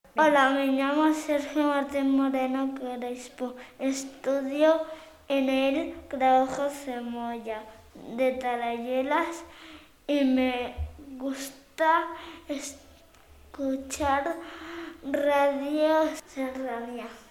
Hola, me llamo Sergio Martín Moreno Crespo. Estudio en el Graujo Zamoya de Talayuelas y me gusta escuchar Radio Serranía.